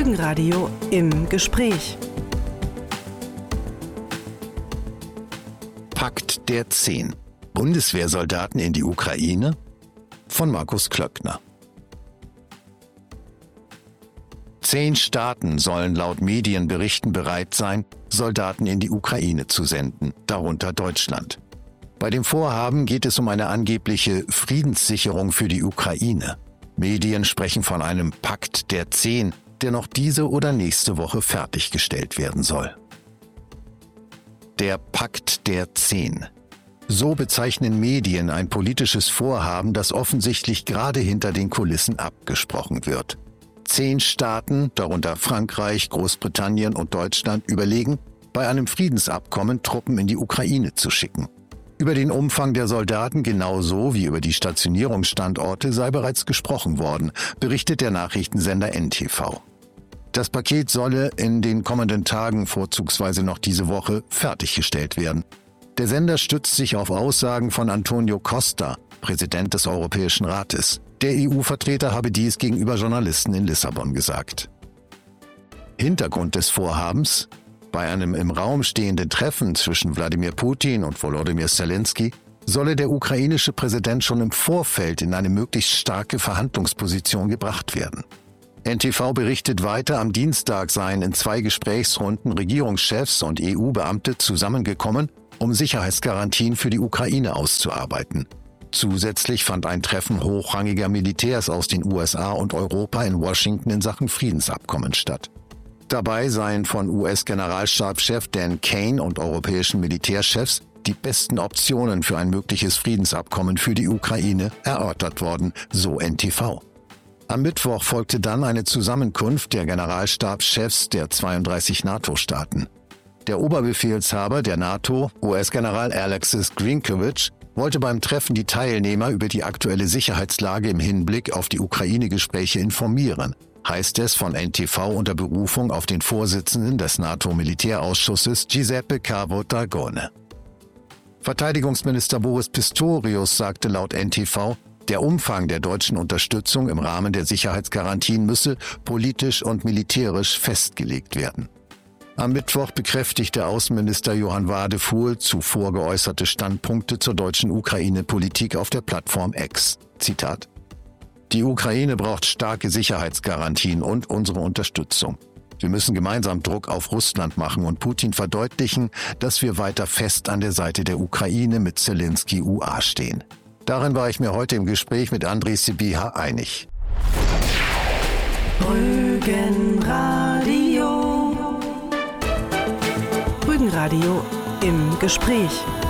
Rügenradio im Gespräch. Pakt der 10. Bundeswehrsoldaten in die Ukraine? Von Markus Klöckner. 10 Staaten sollen laut Medienberichten bereit sein, Soldaten in die Ukraine zu senden, darunter Deutschland. Bei dem Vorhaben geht es um eine angebliche Friedenssicherung für die Ukraine. Medien sprechen von einem Pakt der 10, der noch diese oder nächste Woche fertiggestellt werden soll. Der Pakt der 10. So bezeichnen Medien ein politisches Vorhaben, das offensichtlich gerade hinter den Kulissen abgesprochen wird. 10 Staaten, darunter Frankreich, Großbritannien und Deutschland, überlegen, bei einem Friedensabkommen Truppen in die Ukraine zu schicken. Über den Umfang der Soldaten genauso wie über die Stationierungsstandorte sei bereits gesprochen worden, berichtet der Nachrichtensender NTV. Das Paket solle in den kommenden Tagen, vorzugsweise noch diese Woche, fertiggestellt werden. Der Sender stützt sich auf Aussagen von Antonio Costa, Präsident des Europäischen Rates. Der EU-Vertreter habe dies gegenüber Journalisten in Lissabon gesagt. Hintergrund des Vorhabens: Bei einem im Raum stehenden Treffen zwischen Wladimir Putin und Volodymyr Zelensky solle der ukrainische Präsident schon im Vorfeld in eine möglichst starke Verhandlungsposition gebracht werden. NTV berichtet weiter, am Dienstag seien in 2 Gesprächsrunden Regierungschefs und EU-Beamte zusammengekommen, um Sicherheitsgarantien für die Ukraine auszuarbeiten. Zusätzlich fand ein Treffen hochrangiger Militärs aus den USA und Europa in Washington in Sachen Friedensabkommen statt. Dabei seien von US-Generalstabschef Dan Kane und europäischen Militärchefs die besten Optionen für ein mögliches Friedensabkommen für die Ukraine erörtert worden, so NTV. Am Mittwoch folgte dann eine Zusammenkunft der Generalstabschefs der 32 NATO-Staaten. Der Oberbefehlshaber der NATO, US-General Alexis Grinkewitsch, wollte beim Treffen die Teilnehmer über die aktuelle Sicherheitslage im Hinblick auf die Ukraine-Gespräche informieren, heißt es von NTV unter Berufung auf den Vorsitzenden des NATO-Militärausschusses Giuseppe Cavo Dragone. Verteidigungsminister Boris Pistorius sagte laut NTV, der Umfang der deutschen Unterstützung im Rahmen der Sicherheitsgarantien müsse politisch und militärisch festgelegt werden. Am Mittwoch bekräftigte Außenminister Johann Wadefuhl zuvor geäußerte Standpunkte zur deutschen Ukraine-Politik auf der Plattform X. Zitat: Die Ukraine braucht starke Sicherheitsgarantien und unsere Unterstützung. Wir müssen gemeinsam Druck auf Russland machen und Putin verdeutlichen, dass wir weiter fest an der Seite der Ukraine mit Zelensky UA stehen. Darin war ich mir heute im Gespräch mit Andriy Sybiha einig. Rügenradio im Gespräch.